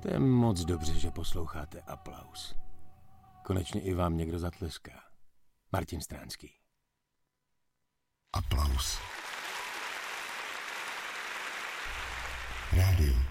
To je moc dobře, že posloucháte Aplaus. Konečně i vám někdo zatleská. Martin Stránský. Aplaus. Rádio.